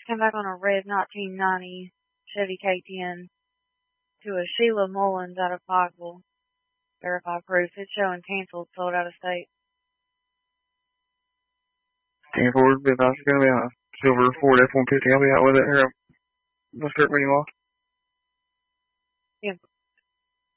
came back on a red 1990 Chevy K10 to a Sheila Mullins out of Pikeville. Verify proof. It's showing canceled, sold out of state. 10 forward, bid advice is going to be a silver Ford F-150. I'll be out with it here. Let's start reading off. Yeah.